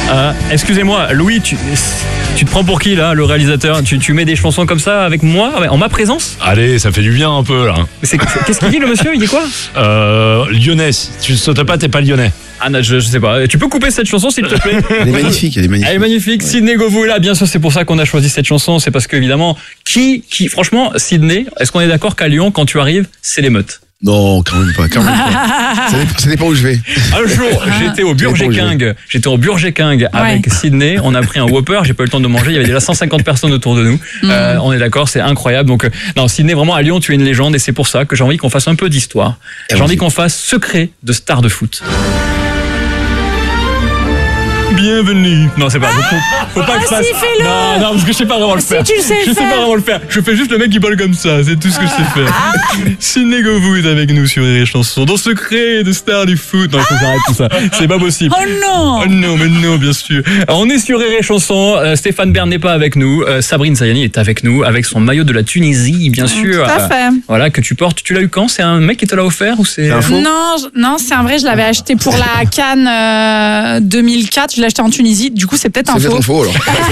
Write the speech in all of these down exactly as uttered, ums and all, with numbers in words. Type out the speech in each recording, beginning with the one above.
Euh, excusez-moi, Louis, tu, tu te prends pour qui là, le réalisateur? tu, tu mets des chansons comme ça avec moi, en ma présence? Allez, ça fait du bien un peu là. C'est, qu'est-ce qu'il dit le monsieur? Il dit quoi? Euh, lyonnais, tu ne sautes pas, t'es pas lyonnais. Ah non, je, je sais pas. Tu peux couper cette chanson s'il te plaît? Elle est magnifique, elle est magnifique. Elle est magnifique. Ouais. Sydney Govou est là. Bien sûr, c'est pour ça qu'on a choisi cette chanson. C'est parce qu'évidemment, qui, qui, franchement, Sydney, est-ce qu'on est d'accord qu'à Lyon, quand tu arrives, c'est l'émeute? Non, quand même pas, quand même pas. Ça dépend, ça dépend où je vais. Un jour, j'étais au Burger King, j'étais au Burger King avec ouais. Sydney, on a pris un Whopper, j'ai pas eu le temps de manger, il y avait déjà cent cinquante personnes autour de nous. Mm. Euh, on est d'accord, c'est incroyable. Donc, non, Sydney, vraiment, à Lyon, tu es une légende et c'est pour ça que j'ai envie qu'on fasse un peu d'histoire. J'ai envie qu'on fasse secret de star de foot. Bienvenue. Non, c'est pas. Faut, faut pas ah que je fasse. Si, fais-le. Non, non, parce que je sais pas vraiment le si faire. Tu le sais je le sais faire. pas vraiment le faire. Je fais juste le mec qui parle comme ça. C'est tout ce que je sais faire. Sydney Govou est avec nous sur les chansons. Dans Secret de star du foot. Non, il faut que j'arrête tout ça. C'est pas possible. Oh non. Oh non, mais non, bien sûr. Alors, on est sur Rire et Chanson. Euh, Stéphane Bern n'est pas avec nous. Euh, Sabrine Sayani est avec nous avec son maillot de la Tunisie, bien sûr. Tout à fait. Euh, voilà que tu portes. Tu l'as eu quand? C'est un mec qui te l'a offert ou c'est un faux? Non, je, non, c'est un vrai. Je l'avais acheté pour la CAN euh, deux mille quatre. Je l'ai acheté en Tunisie. Du coup, c'est peut-être un c'est faux. C'est peut-être un faux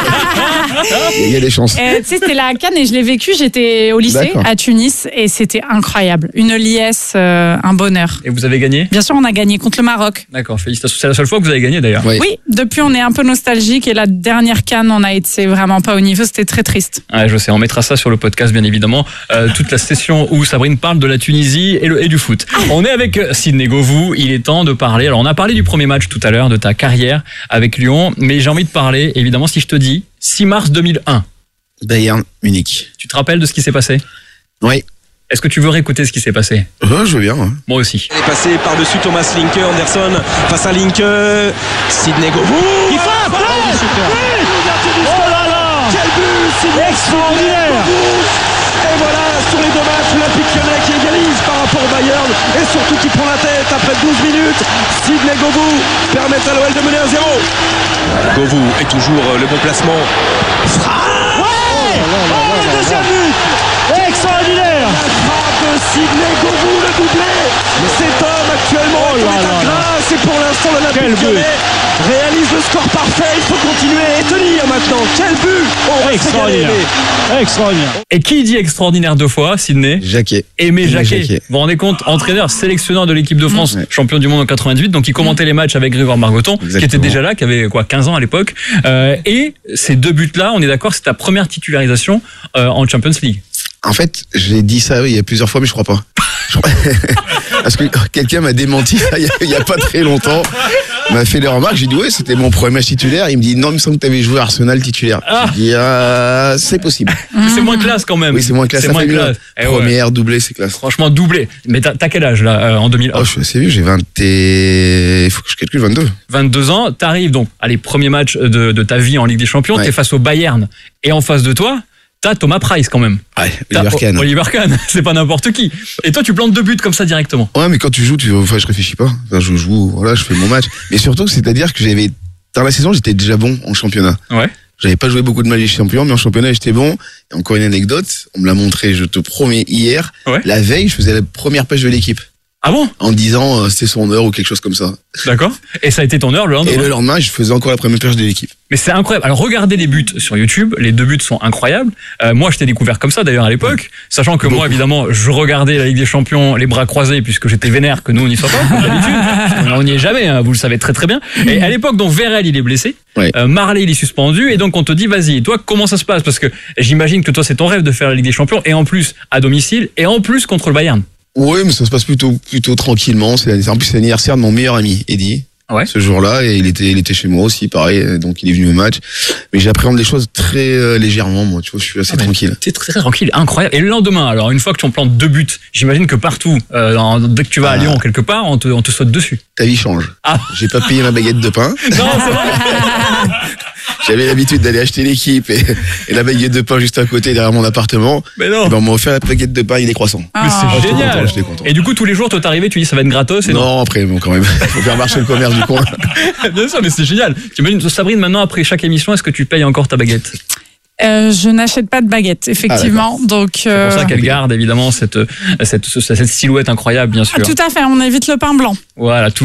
alors. Il y a des chances. Tu sais, c'était la CAN et je l'ai vécu. J'étais au lycée D'accord. à Tunis et c'était incroyable. Une liesse, euh, un bonheur. Et vous avez gagné? Bien sûr, on a gagné contre le Maroc. D'accord, félicitations. C'est la seule fois que vous avez gagné d'ailleurs. Oui. oui, depuis on est un peu nostalgique et la dernière CAN, on a été vraiment pas au niveau. C'était très triste. Ouais, je sais. On mettra ça sur le podcast, bien évidemment. Euh, toute la session où Sabrine parle de la Tunisie et, le, et du foot. On est avec Sydney Govou. Il est temps de parler. Alors, on a parlé du premier match tout à l'heure, de ta carrière avec Lyon, mais j'ai envie de parler, évidemment, si je te dis six mars deux mille un. Bayern Munich. Tu te rappelles de ce qui s'est passé? Oui. Est-ce que tu veux réécouter ce qui s'est passé? Ouais, je veux bien. Ouais. Moi aussi. Il est passé par-dessus Thomas Linke, Anderson face à Linke, Sydney Govou. Il frappe! Oh, oui, oh là là! Quel but! Sydney extraordinaire! Et voilà, sur les deux matchs, l'Olympique Lyonnais qui égalise par rapport au Bayern et surtout qui prend la tête après douze minutes. Sydney Govou permet à l'O L de mener un zéro. Govou est toujours le bon placement. Frappe! Ouais! Oh, là, là, là, oh le deuxième but! Extraordinaire! La frappe de Sydney Govou, le doublé. Cet homme actuellement oh est en état de grâce et pour l'instant l'Olympique Lyonnais réalise le score parfait. Il faut continuer et tenir maintenant. Quel but! On va extraordinaire. Extraordinaire. Et qui dit extraordinaire deux fois, Sydney? Jacquet. Aimé Jacquet. Jacquet. Vous vous rendez compte, entraîneur, sélectionneur de l'équipe de France, ouais. champion du monde en quatre-vingt-dix-huit, donc il commentait les matchs avec Grégoire Margoton, Exactement. qui était déjà là, qui avait quoi, quinze ans à l'époque. Euh, et ces deux buts-là, on est d'accord, c'est ta première titularisation euh, en Champions League. En fait, j'ai dit ça oui, il y a plusieurs fois, mais je crois pas. Je crois... Parce que quelqu'un m'a démenti il y a pas très longtemps. Il m'a fait des remarques, j'ai dit ouais, c'était mon premier match titulaire. Il me dit non, il me semble que tu avais joué à Arsenal titulaire. Ah. J'ai dit ah, c'est possible. C'est moins classe quand même. Oui, c'est moins classe. C'est ça moins fait classe. Eh Première, ouais. doublé, c'est classe. Franchement, doublé. Mais t'as, t'as quel âge là, euh, en deux mille un? Oh, je suis assez vieux, j'ai vingt et... Il faut que je calcule vingt-deux. vingt-deux ans, t'arrives donc, allez, premier match de, de ta vie en Ligue des Champions, ouais. t'es face au Bayern. Et en face de toi, t'as Thomas Price quand même. Ouais, Oliver Kahn. Oliver Kahn, c'est pas n'importe qui. Et toi, tu plantes deux buts comme ça directement. Ouais, mais quand tu joues, tu... enfin, je réfléchis pas. Enfin, je joue, voilà, je fais mon match. Mais surtout, c'est-à-dire que j'avais, dans la saison, j'étais déjà bon en championnat. Ouais. J'avais pas joué beaucoup de matchs de champion, mais en championnat, j'étais bon. Et encore une anecdote, on me l'a montré, je te promets, hier. Ouais. La veille, je faisais la première page de l'équipe. Ah bon? En disant euh, c'était son heure ou quelque chose comme ça. D'accord. Et ça a été ton heure le lendemain? Et le lendemain, je faisais encore la première page de l'équipe. Mais c'est incroyable. Alors regardez les buts sur YouTube, les deux buts sont incroyables. Euh, moi, je t'ai découvert comme ça d'ailleurs à l'époque, ouais. sachant que Beaucoup. moi, évidemment, je regardais la Ligue des Champions les bras croisés puisque j'étais vénère que nous on n'y soit pas comme d'habitude. On n'y est jamais, hein, vous le savez très très bien. Et à l'époque, donc Vérel il est blessé, ouais. euh, Marley il est suspendu et donc on te dit vas-y. Toi, comment ça se passe? Parce que j'imagine que toi c'est ton rêve de faire la Ligue des Champions et en plus à domicile et en plus contre le Bayern. Oui, mais ça se passe plutôt plutôt tranquillement. C'est en plus c'est l'anniversaire de mon meilleur ami, Eddy. Ouais. Ce jour-là, et il était il était chez moi aussi, pareil. Donc il est venu au match. Mais j'appréhende les choses très euh, légèrement. Moi, tu vois, je suis assez ah ben, tranquille. T'es très, très tranquille, incroyable. Et le lendemain, alors une fois que tu en plantes deux buts, j'imagine que partout, euh, dans, dès que tu vas ah. à Lyon quelque part, on te on te saute dessus. Ta vie change. Ah. J'ai pas payé ma baguette de pain. Non, c'est vrai. J'avais l'habitude d'aller acheter l'équipe et, et la baguette de pain juste à côté derrière mon appartement. Mais non. Et ben on m'a offert la baguette de pain et des croissants. Mais c'est oh, génial. Content, content. Et du coup tous les jours toi t'arrivais, tu dis ça va être gratos. Et non, non après bon quand même. Faut faire marcher le commerce du coin. Bien sûr, mais c'est génial. Tu imagines Sabrine maintenant après chaque émission, est-ce que tu payes encore ta baguette? Euh, je n'achète pas de baguette, effectivement. Ah, donc, euh... c'est pour ça qu'elle garde évidemment cette, cette, cette, cette silhouette incroyable, bien sûr. Ah, tout à fait, on évite le pain blanc. Voilà, tout.